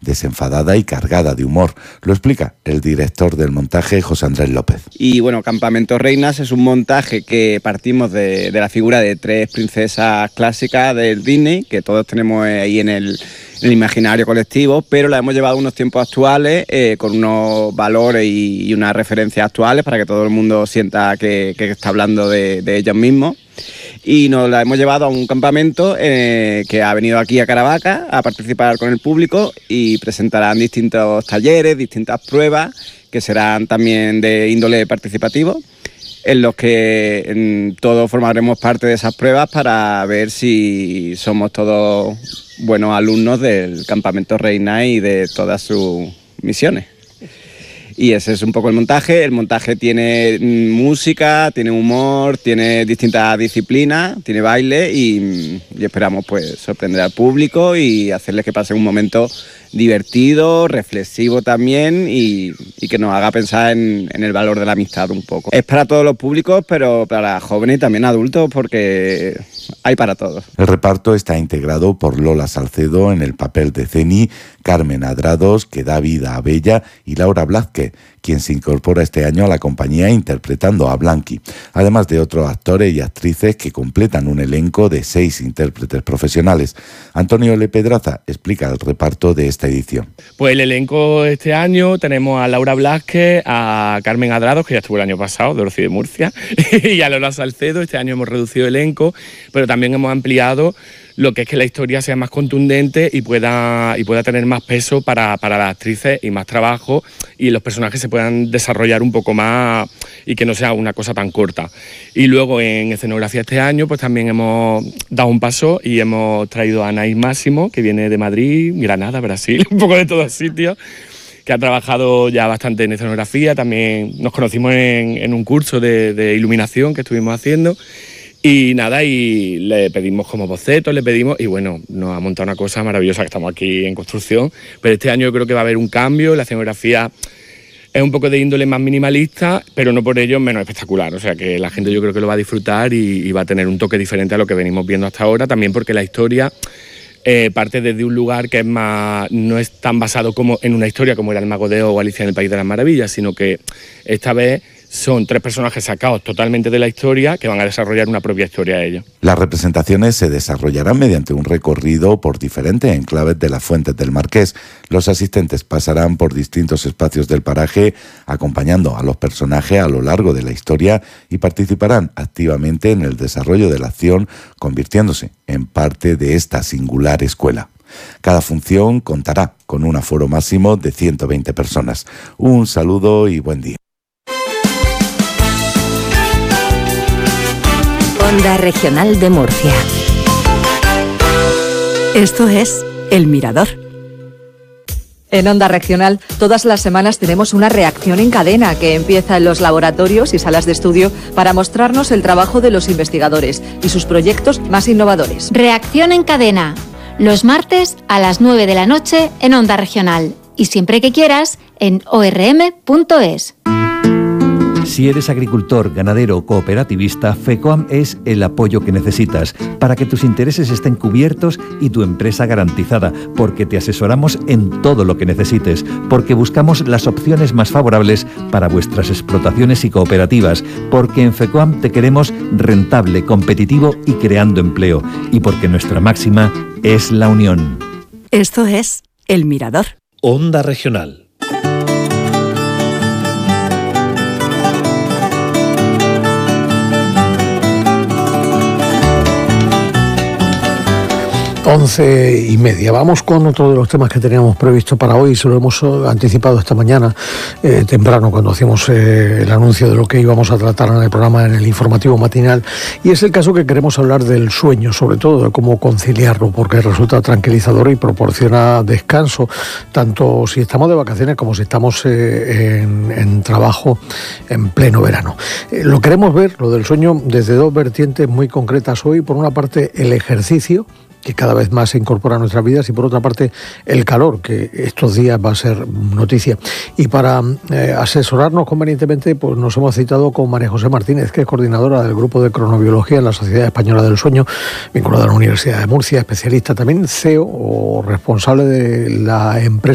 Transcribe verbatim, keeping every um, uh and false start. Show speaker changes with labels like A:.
A: desenfadada y cargada de humor. Lo explica el director del montaje, José Andrés López.
B: Y bueno, Campamento Reinas es un montaje que partimos de, de la figura de tres princesas clásicas del Disney, que todos tenemos ahí en el, en el imaginario colectivo, pero la hemos llevado a unos tiempos actuales eh, con unos valores y, y unas referencias actuales para que todo el mundo sienta que, que está hablando de, de ellos mismos. Y nos la hemos llevado a un campamento eh, que ha venido aquí a Caravaca a participar con el público y presentarán distintos talleres, distintas pruebas que serán también de índole participativo, en los que en, todos formaremos parte de esas pruebas para ver si somos todos buenos alumnos del Campamento Reina y de todas sus misiones. Y ese es un poco el montaje. El montaje tiene música, tiene humor, tiene distintas disciplinas, tiene baile y, y esperamos pues sorprender al público y hacerles que pasen un momento divertido, reflexivo también y, y que nos haga pensar en, en el valor de la amistad un poco. Es para todos los públicos, pero para jóvenes y también adultos porque hay para todos.
A: El reparto está integrado por Lola Salcedo en el papel de Ceni, Carmen Adrados, que da vida a Bella, y Laura Blázquez, quien se incorpora este año a la compañía interpretando a Blanqui, además de otros actores y actrices que completan un elenco de seis intérpretes profesionales. Antonio L. Pedraza explica el reparto de esta edición.
C: Pues el elenco este año tenemos a Laura Blázquez, a Carmen Adrados, que ya estuvo el año pasado, de Dorothy de Murcia, y a Lola Salcedo. Este año hemos reducido el elenco, pero también hemos ampliado lo que es que la historia sea más contundente y pueda, y pueda tener más peso para, para las actrices y más trabajo y los personajes se puedan desarrollar un poco más y que no sea una cosa tan corta. Y luego en escenografía este año pues también hemos dado un paso y hemos traído a Anaís Máximo, que viene de Madrid, Granada, Brasil, un poco de todos sitios, que ha trabajado ya bastante en escenografía. También nos conocimos en, en un curso de, de iluminación que estuvimos haciendo. Y nada, y le pedimos como bocetos, le pedimos, y bueno, nos ha montado una cosa maravillosa, que estamos aquí en construcción, pero este año yo creo que va a haber un cambio. La escenografía es un poco de índole más minimalista, pero no por ello menos espectacular, o sea que la gente yo creo que lo va a disfrutar y, y va a tener un toque diferente a lo que venimos viendo hasta ahora, también porque la historia eh, parte desde un lugar que es más, no es tan basado como en una historia como era El Mago de Oz o Alicia en el País de las Maravillas, sino que esta vez son tres personajes sacados totalmente de la historia que van a desarrollar una propia historia a ellos.
A: Las representaciones se desarrollarán mediante un recorrido por diferentes enclaves de las Fuentes del Marqués. Los asistentes pasarán por distintos espacios del paraje, acompañando a los personajes a lo largo de la historia y participarán activamente en el desarrollo de la acción, convirtiéndose en parte de esta singular escuela. Cada función contará con un aforo máximo de ciento veinte personas. Un saludo y buen día.
D: Onda Regional de Murcia. Esto es El Mirador.
E: En Onda Regional, todas las semanas tenemos una reacción en cadena que empieza en los laboratorios y salas de estudio para mostrarnos el trabajo de los investigadores y sus proyectos más innovadores.
F: Reacción en cadena, los martes a las nueve de la noche en Onda Regional y siempre que quieras en o erre eme punto es.
G: Si eres agricultor, ganadero o cooperativista, FECOAM es el apoyo que necesitas para que tus intereses estén cubiertos y tu empresa garantizada, porque te asesoramos en todo lo que necesites, porque buscamos las opciones más favorables para vuestras explotaciones y cooperativas, porque en FECOAM te queremos rentable, competitivo y creando empleo, y porque nuestra máxima es la unión.
D: Esto es El Mirador.
H: Onda Regional.
I: Once y media. Vamos con otro de los temas que teníamos previsto para hoy. Se lo hemos anticipado esta mañana eh, temprano cuando hacíamos eh, el anuncio de lo que íbamos a tratar en el programa, en el informativo matinal. Y es el caso que queremos hablar del sueño, sobre todo de cómo conciliarlo, porque resulta tranquilizador y proporciona descanso, tanto si estamos de vacaciones como si estamos eh, en, en trabajo en pleno verano. Eh, lo queremos ver, lo del sueño, desde dos vertientes muy concretas hoy. Por una parte, el ejercicio, que cada vez más se incorpora a nuestras vidas, y por otra parte el calor, que estos días va a ser noticia. Y para eh, asesorarnos convenientemente, pues nos hemos citado con María José Martínez, que es coordinadora del Grupo de Cronobiología en la Sociedad Española del Sueño, vinculada a la Universidad de Murcia, especialista también, C E O o responsable de la empresa